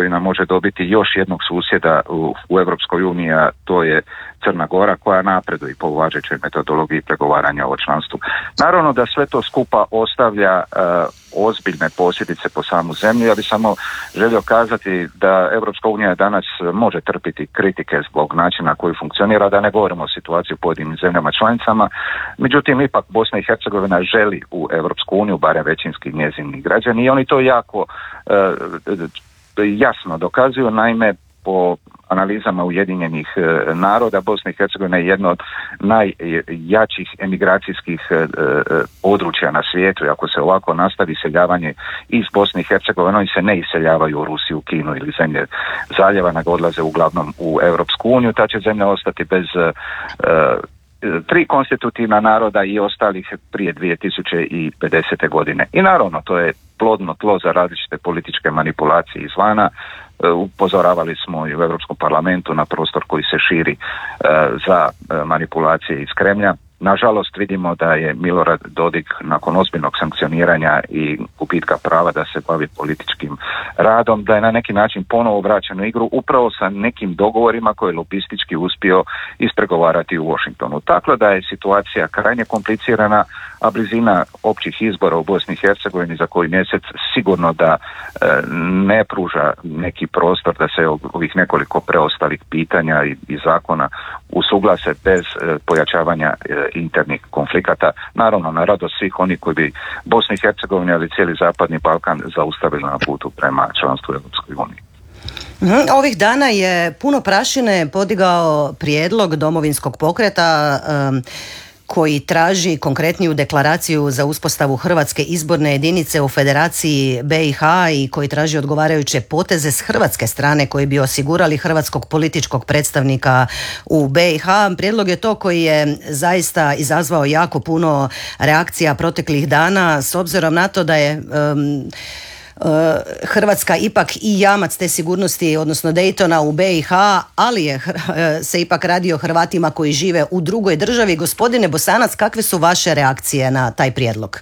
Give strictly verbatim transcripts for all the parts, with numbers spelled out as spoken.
Hercegovina može dobiti još jednog susjeda u, u Europskoj uniji, a to je Crna Gora, koja napreduje po važećoj metodologiji pregovaranja o članstvu. Naravno da sve to skupa ostavlja uh, ozbiljne posljedice po samu zemlju. Ja bih samo želio kazati da Europska unija danas može trpiti kritike zbog načina koji funkcionira, da ne govorimo o situaciji u pojedinim zemljama članicama. Međutim, ipak Bosna i Hercegovina želi u Europsku uniju, barem većinski njezini građani, i oni to jako uh, jasno dokazuju. Naime, po analizama Ujedinjenih naroda, Bosna i Hercegovina je jedno od najjačih emigracijskih područja na svijetu. I ako se ovako nastavi iseljavanje iz Bosne i Hercegovine, oni se ne iseljavaju u Rusiju, Kinu ili zemlje zaljeva, nego odlaze uglavnom u Europsku uniju. Ta će zemlja ostati bez tri konstitutivna naroda i ostalih prije dvije tisuće pedesete. godine. I naravno, to je plodno tlo za različite političke manipulacije izvana. Upozoravali smo i u Europskom parlamentu na prostor koji se širi za manipulacije iz Kremlja. Nažalost, vidimo da je Milorad Dodik nakon ozbiljnog sankcioniranja i gubitka prava da se bavi političkim radom, da je na neki način ponovo vraćen u igru upravo sa nekim dogovorima koje je lobistički uspio ispregovarati u Washingtonu. Tako da je situacija krajnje komplicirana, a blizina općih izbora u Bosni i Hercegovini za koji mjesec sigurno da e, ne pruža neki prostor da se ovih nekoliko preostalih pitanja i, i zakona usuglase bez e, pojačavanja e, internih konflikata, naravno na radost svih onih koji bi Bosnu i Hercegovinu ali cijeli Zapadni Balkan zaustavili na putu prema članstvu Europskoj uniji. Ovih dana je puno prašine podigao prijedlog Domovinskog pokreta um, koji traži konkretniju deklaraciju za uspostavu Hrvatske izborne jedinice u Federaciji B i H i koji traži odgovarajuće poteze s hrvatske strane koji bi osigurali hrvatskog političkog predstavnika u B i H. Prijedlog je to koji je zaista izazvao jako puno reakcija proteklih dana s obzirom na to da je um, Hrvatska ipak i jamac te sigurnosti, odnosno Daytona u B i H, ali je se ipak radi o Hrvatima koji žive u drugoj državi. Gospodine Bosanac, kakve su vaše reakcije na taj prijedlog?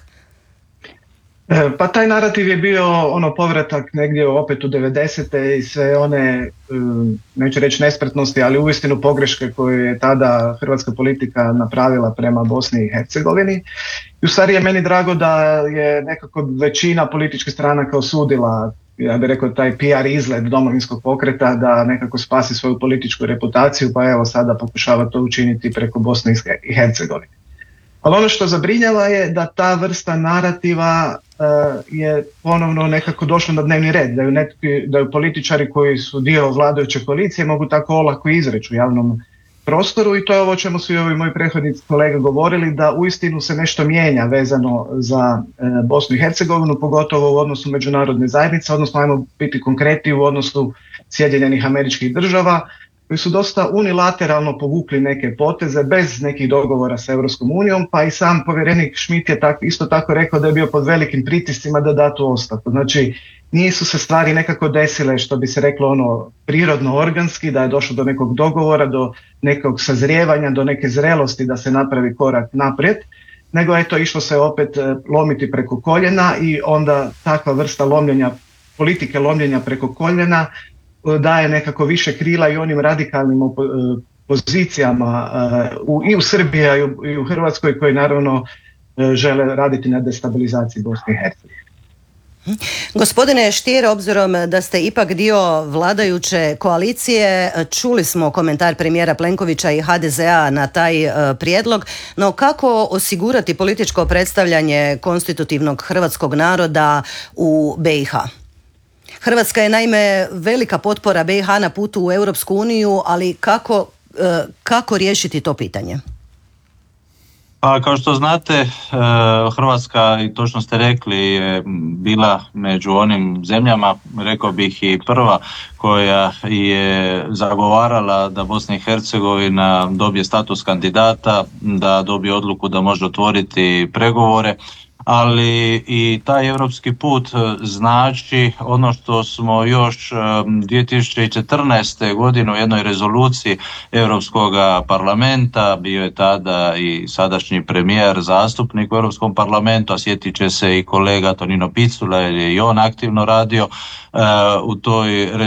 Pa taj narativ je bio ono povratak negdje opet u devedesete i sve one, neću reći nespretnosti, ali uistinu pogreške koje je tada hrvatska politika napravila prema Bosni i Hercegovini. I u stvari je meni drago da je nekako većina političkih stranaka osudila, ja bih rekao, taj P R izgled Domovinskog pokreta da nekako spasi svoju političku reputaciju, pa evo sada pokušava to učiniti preko Bosne i Hercegovine. Ali ono što zabrinjava je da ta vrsta narativa uh, je ponovno nekako došla na dnevni red, da ju, neki, da ju političari koji su dio vladajuće koalicije mogu tako olako izreći u javnom prostoru i to je ovo o čemu su i ovi moji prethodnici kolege govorili, da uistinu se nešto mijenja vezano za uh, Bosnu i Hercegovinu, pogotovo u odnosu međunarodne zajednice, odnosno ajmo biti konkretni u odnosu Sjedinjenih Američkih Država, koji su dosta unilateralno povukli neke poteze bez nekih dogovora sa Europskom unijom, pa i sam povjerenik Schmidt je tak, isto tako rekao da je bio pod velikim pritiscima da da tu ostavku. Znači, nisu se stvari nekako desile, što bi se reklo ono prirodno organski, da je došlo do nekog dogovora, do nekog sazrijevanja, do neke zrelosti da se napravi korak naprijed, nego je to išlo se opet lomiti preko koljena i onda takva vrsta lomljenja, politike lomljenja preko koljena daje nekako više krila i onim radikalnim pozicijama uh, i u Srbiji i u Hrvatskoj koji naravno uh, žele raditi na destabilizaciji Bosne i Hercegovine. Gospodine Stier, obzirom da ste ipak dio vladajuće koalicije, čuli smo komentar premijera Plenkovića i H D Z A na taj uh, prijedlog, no kako osigurati političko predstavljanje konstitutivnog hrvatskog naroda u B i H? Hrvatska je naime velika potpora B i H na putu u Europsku uniju, ali kako, kako riješiti to pitanje? Pa kao što znate, Hrvatska, i točno ste rekli, je bila među onim zemljama, rekao bih i prva, koja je zagovarala da Bosna i Hercegovina dobije status kandidata, da dobije odluku da može otvoriti pregovore. Ali i taj europski put znači ono što smo još dvije tisuće četrnaeste. godine u jednoj rezoluciji Europskog parlamenta, bio je tada i sadašnji premijer zastupnik u Europskom parlamentu, a sjetit će se i kolega Tonino Picula jer je i on aktivno radio uh, u toj rezoluciji.